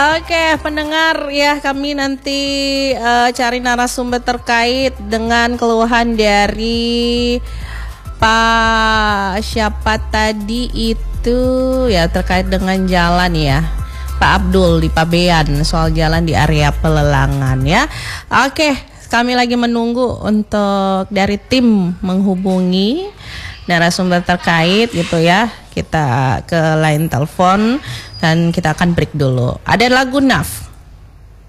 Oke, pendengar ya, kami nanti cari narasumber terkait dengan keluhan dari Pak siapa tadi itu ya, terkait dengan jalan ya, Pak Abdul di Pabean, soal jalan di area Pelelangan ya. Oke, kami lagi menunggu untuk dari tim menghubungi narasumber terkait gitu ya. Kita ke line telepon dan kita akan break dulu. Ada lagu Naf